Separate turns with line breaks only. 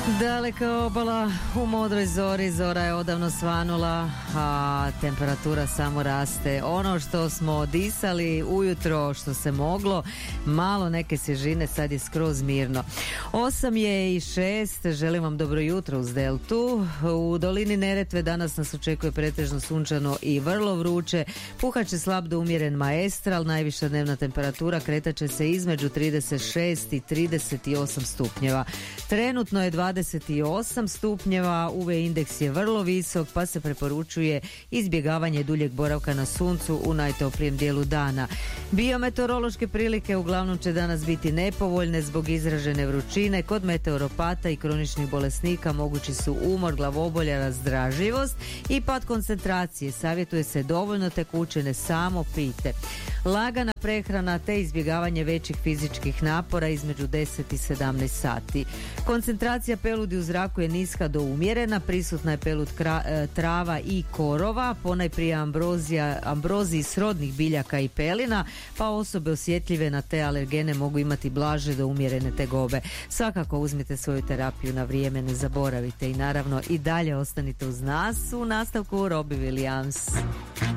Daleka obala u modroj zori, zora je odavno svanula, a temperatura samo raste. Ono što smo disali ujutro, što se moglo, malo neke svježine, sad je skroz mirno. 8:06, želim vam dobro jutro uz Deltu. U dolini Neretve danas nas očekuje pretežno sunčano i vrlo vruće. Puhat će slab do umjeren maestral, najviša dnevna temperatura kretat će se između 36 i 38 stupnjeva. Trenutno je 28 stupnjeva, UV indeks je vrlo visok, pa se preporučuje izbjegavanje duljeg boravka na suncu u najtoplijem dijelu dana. Biometeorološke prilike uglavnom će danas biti nepovoljne zbog izražene vrućine. Kod meteoropata i kroničnih bolesnika mogući su umor, glavobolja, razdražljivost i pad koncentracije. Savjetuje se dovoljno tekućine, samo pijte. Lagana prehrana te izbjegavanje većih fizičkih napora između 10 i 17 sati. Koncentracija peludi u zraku je niska do umjerena, prisutna je pelud trava i korova, ponajprije ambroziji srodnih biljaka i pelina, pa osobe osjetljive na te alergene mogu imati blaže do umjerene tegobe. Svakako uzmite svoju terapiju na vrijeme, ne zaboravite i naravno i dalje ostanite uz nas. U nastavku Robbie Williams.